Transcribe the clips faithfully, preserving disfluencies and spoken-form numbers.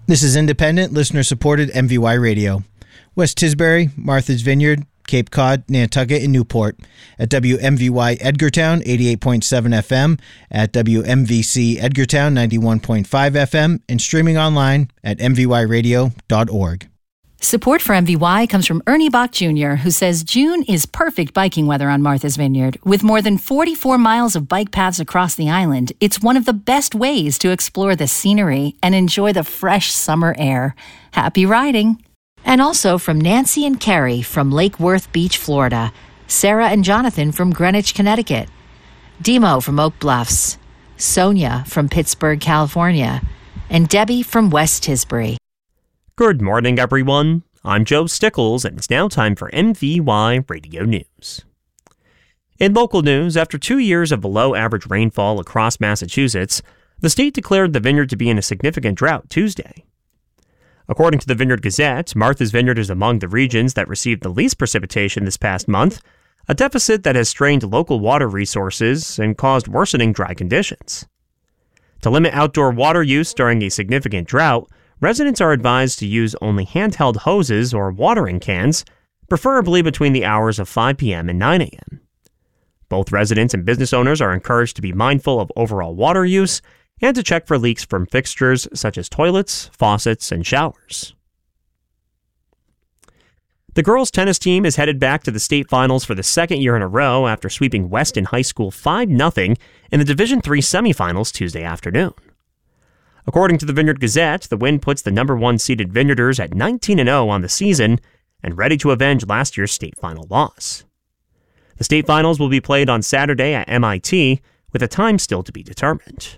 This is independent, listener-supported M V Y Radio. West Tisbury, Martha's Vineyard, Cape Cod, Nantucket, and Newport. At W M V Y Edgartown, eighty-eight point seven F M. At W M V C Edgartown, ninety-one point five F M. And streaming online at m v y radio dot org. Support for M V Y comes from Ernie Bach Junior, who says June is perfect biking weather on Martha's Vineyard. With more than forty-four miles of bike paths across the island, it's one of the best ways to explore the scenery and enjoy the fresh summer air. Happy riding! And also from Nancy and Carrie from Lake Worth Beach, Florida. Sarah and Jonathan from Greenwich, Connecticut. Demo from Oak Bluffs. Sonia from Pittsburgh, California. And Debbie from West Tisbury. Good morning, everyone. I'm Joe Stickles, and it's now time for M V Y Radio News. In local news, after two years of below-average rainfall across Massachusetts, the state declared the vineyard to be in a significant drought Tuesday. According to the Vineyard Gazette, Martha's Vineyard is among the regions that received the least precipitation this past month, a deficit that has strained local water resources and caused worsening dry conditions. To limit outdoor water use during a significant drought, residents are advised to use only handheld hoses or watering cans, preferably between the hours of five p.m. and nine a.m. Both residents and business owners are encouraged to be mindful of overall water use and to check for leaks from fixtures such as toilets, faucets, and showers. The girls' tennis team is headed back to the state finals for the second year in a row after sweeping Weston High School five nothing in the Division three semifinals Tuesday afternoon. According to the Vineyard Gazette, the win puts the number one seeded Vineyarders at nineteen and oh on the season and ready to avenge last year's state final loss. The state finals will be played on Saturday at M I T, with a time still to be determined.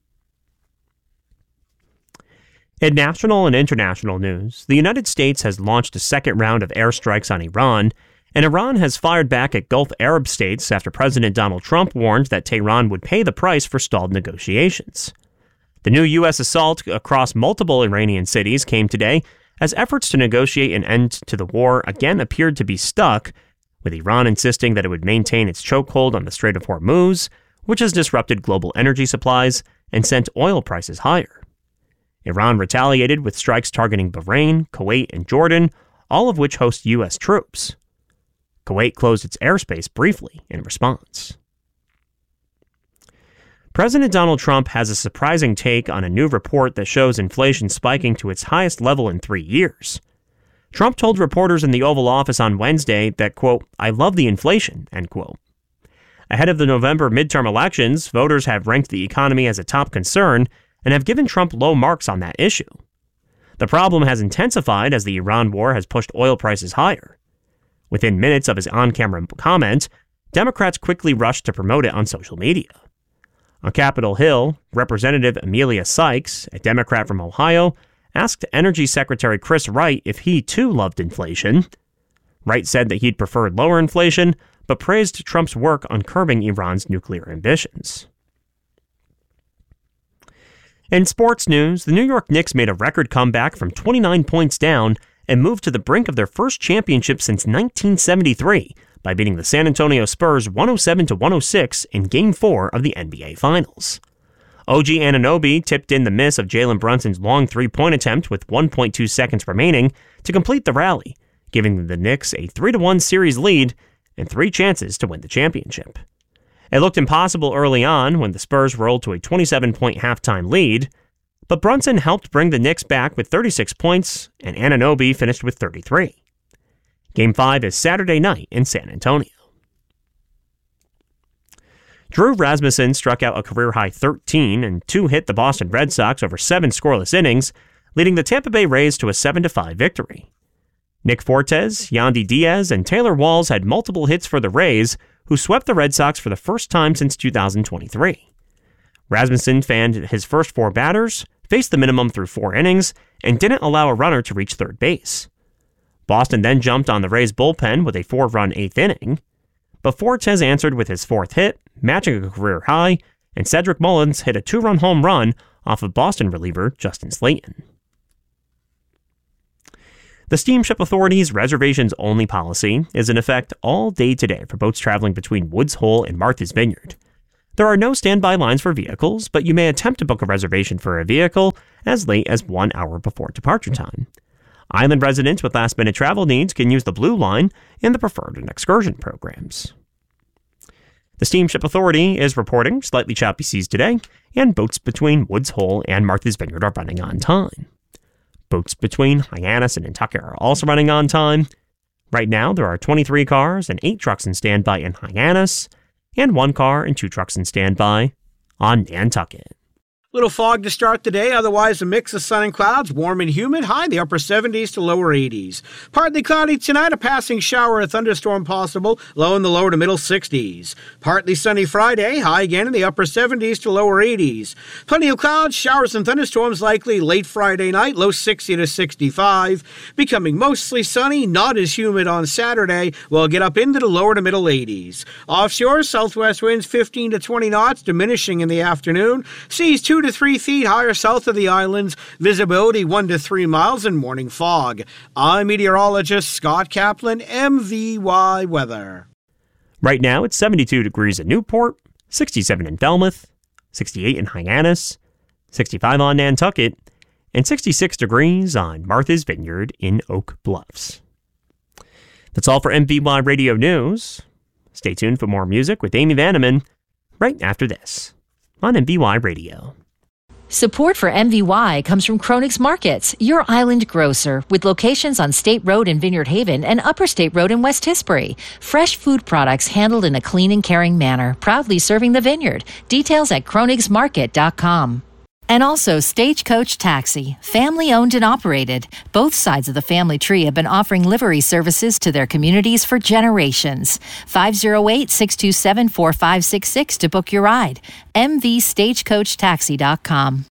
In national and international news, the United States has launched a second round of airstrikes on Iran, and Iran has fired back at Gulf Arab states after President Donald Trump warned that Tehran would pay the price for stalled negotiations. The new U S assault across multiple Iranian cities came today as efforts to negotiate an end to the war again appeared to be stuck, with Iran insisting that it would maintain its chokehold on the Strait of Hormuz, which has disrupted global energy supplies and sent oil prices higher. Iran retaliated with strikes targeting Bahrain, Kuwait, and Jordan, all of which host U S troops. Kuwait closed its airspace briefly in response. President Donald Trump has a surprising take on a new report that shows inflation spiking to its highest level in three years. Trump told reporters in the Oval Office on Wednesday that, quote, "I love the inflation," end quote. Ahead of the November midterm elections, voters have ranked the economy as a top concern and have given Trump low marks on that issue. The problem has intensified as the Iran war has pushed oil prices higher. Within minutes of his on-camera comment, Democrats quickly rushed to promote it on social media. On Capitol Hill, Representative Amelia Sykes, a Democrat from Ohio, asked Energy Secretary Chris Wright if he too loved inflation. Wright said that he'd prefer lower inflation, but praised Trump's work on curbing Iran's nuclear ambitions. In sports news, the New York Knicks made a record comeback from twenty-nine points down and moved to the brink of their first championship since nineteen seventy-three by beating the San Antonio Spurs one oh seven to one oh six in Game four of the N B A Finals. O G Anunoby tipped in the miss of Jalen Brunson's long three-point attempt with one point two seconds remaining to complete the rally, giving the Knicks a three to one series lead and three chances to win the championship. It looked impossible early on when the Spurs rolled to a twenty-seven point halftime lead, but Brunson helped bring the Knicks back with thirty-six points, and Anunoby finished with thirty-three. Game five is Saturday night in San Antonio. Drew Rasmussen struck out a career-high thirteen and two hit the Boston Red Sox over seven scoreless innings, leading the Tampa Bay Rays to a seven to five victory. Nick Fortes, Yandy Diaz, and Taylor Walls had multiple hits for the Rays, who swept the Red Sox for the first time since two thousand twenty-three. Rasmussen fanned his first four batters, faced the minimum through four innings, and didn't allow a runner to reach third base. Boston then jumped on the Rays' bullpen with a four-run eighth inning, but Fortes answered with his fourth hit, matching a career high, and Cedric Mullins hit a two-run home run off of Boston reliever Justin Slayton. The Steamship Authority's reservations-only policy is in effect all day today for boats traveling between Woods Hole and Martha's Vineyard. There are no standby lines for vehicles, but you may attempt to book a reservation for a vehicle as late as one hour before departure time. Island residents with last-minute travel needs can use the Blue Line in the Preferred and Excursion programs. The Steamship Authority is reporting slightly choppy seas today, and boats between Woods Hole and Martha's Vineyard are running on time. Boats between Hyannis and Nantucket are also running on time. Right now, there are twenty-three cars and eight trucks in standby in Hyannis, and one car and two trucks in standby on Nantucket. Little fog to start the day, otherwise a mix of sun and clouds, warm and humid, high in the upper seventies to lower eighties. Partly cloudy tonight, a passing shower or thunderstorm possible, low in the lower to middle sixties. Partly sunny Friday, high again in the upper seventies to lower eighties. Plenty of clouds, showers and thunderstorms likely late Friday night, low sixty to sixty-five. Becoming mostly sunny, not as humid on Saturday, we'll get up into the lower to middle eighties. Offshore, southwest winds fifteen to twenty knots, diminishing in the afternoon. Seas two to three feet higher south of the islands, visibility one to three miles, and morning fog. I'm meteorologist Scott Kaplan, M V Y Weather. Right now, it's seventy-two degrees in Newport, sixty-seven in Falmouth, sixty-eight in Hyannis, sixty-five on Nantucket, and sixty-six degrees on Martha's Vineyard in Oak Bluffs. That's all for M V Y Radio News. Stay tuned for more music with Amy Vanneman right after this on M V Y Radio. Support for M V Y comes from Kronig's Markets, your island grocer, with locations on State Road in Vineyard Haven and Upper State Road in West Tisbury. Fresh food products handled in a clean and caring manner, proudly serving the vineyard. Details at kronigs market dot com. And also Stagecoach Taxi, family-owned and operated. Both sides of the family tree have been offering livery services to their communities for generations. five oh eight, six two seven, four five six six to book your ride. m v stagecoach taxi dot com.